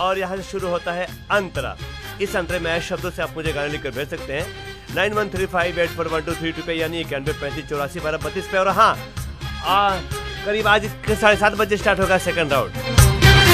और यहाँ से शुरू होता है अंतरा। इस अंतरे में शब्दों से आप मुझे गाने लिखकर भेज सकते हैं 9135841232 पे, यानी 9135841232 पे। और हाँ, करीब आज 7:30 बजे स्टार्ट होगा सेकंड राउंड।